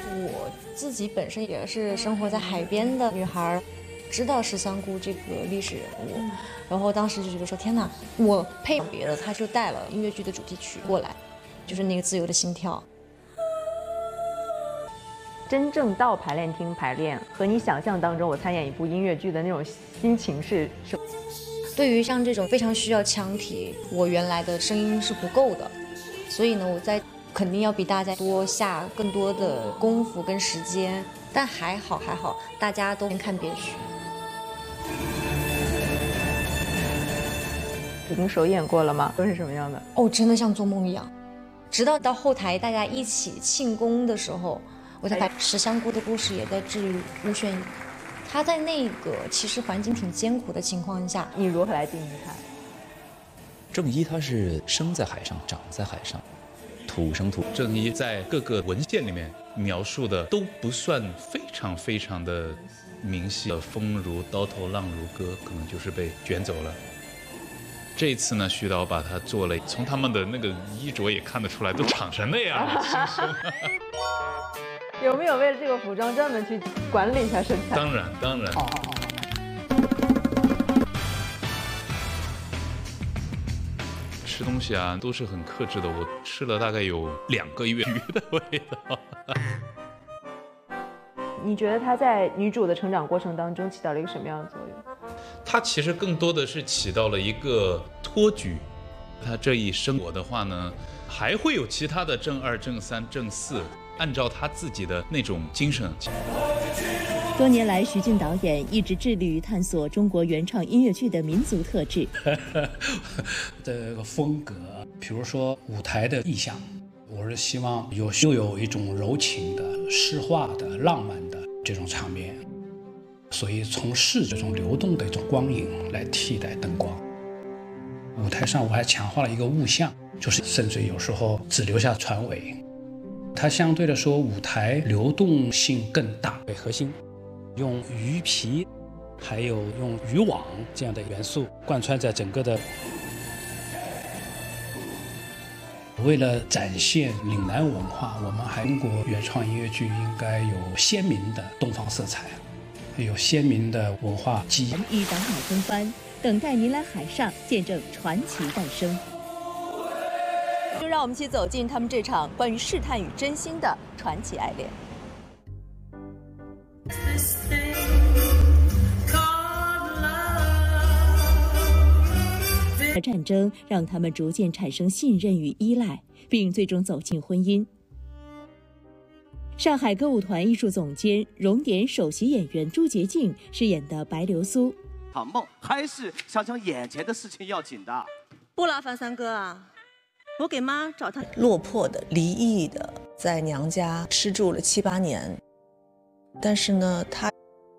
我自己本身也是生活在海边的女孩，知道石香菇这个历史人物，然后当时就觉得说天哪，我配别的，他就带了音乐剧的主题曲过来，就是那个自由的心跳。 真正到排练厅排练，和你想象当中我参演一部音乐剧的那种心情是什么？ 对于像这种非常需要腔体，我原来的声音是不够的，所以呢，我在肯定要比大家多下更多的功夫跟时间，但还好，大家都边看边学。 已经首演过了吗？都是什么样的？ 哦，真的像做梦一样。直到后台大家一起庆功的时候，我才发现石香菇的故事也在治愈吴宣仪。他在那个其实环境挺艰苦的情况下， 你如何来定义他？ 郑一他是生在海上，长在海上，土生土。 郑一在各个文献里面描述的都不算非常的明细，风如刀头，浪如歌，可能就是被卷走了。这一次呢，徐导把它做了，从他们的那个衣着也看得出来，都长成那样了，轻松。 有没有为了这个服装专门去管理一下身材？ 当然。吃东西啊，都是很克制的。我吃了大概有2个月鱼的味道。 你觉得她在女主的成长过程当中起到了一个什么样的作用？ 它其实更多的是起到了一个托举。他这一生活的话呢，还会有其他的正2、正3、正4，按照他自己的那种精神。 多年来，徐静导演一直致力于探索中国原创音乐剧的民族特质。 这个风格，比如说舞台的意象，我是希望又有一种柔情的、诗化的、浪漫的这种场面，所以从事这种流动的一种光影来替代灯光。舞台上我还强化了一个物象，就是甚至有时候只留下船尾，它相对来说舞台流动性更大。核心用鱼皮还有用渔网这样的元素贯穿在整个的。为了展现岭南文化，我们还中国原创音乐剧应该有鲜明的东方色彩，有鲜明的文化基因。 一倒马风帆，等待您来海上见证传奇诞生。就让我们一起走进他们这场关于试探与真心的传奇爱恋。而战争让他们逐渐产生信任与依赖，并最终走进婚姻。上海歌舞团艺术总监、熔点首席演员朱洁静饰演的白流苏。 场梦还是想想眼前的事情要紧的。 不劳烦三哥啊，我给妈找他。 落魄的、离异的，在娘家吃住了7、8年，但是呢，他